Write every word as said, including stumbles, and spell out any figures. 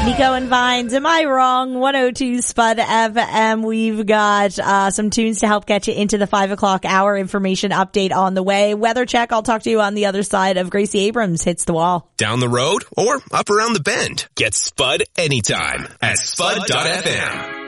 Nico and Vines, am I wrong? one oh two Spud F M. We've got uh some tunes to help get you into the five o'clock hour. Information update on the way. Weather check. I'll talk to you on the other side of Gracie Abrams Hits the Wall. Down the road or up around the bend. Get Spud anytime at spud dot f m.